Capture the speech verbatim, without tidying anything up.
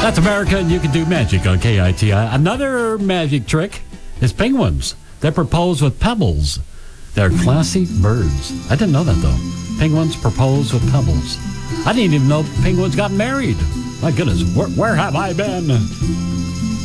That's America, and you can do magic on K I T I. Another magic trick is penguins that propose with pebbles. They're classy birds. I didn't know that, though. Penguins propose with pebbles. I didn't even know penguins got married. My goodness, where, where have I been?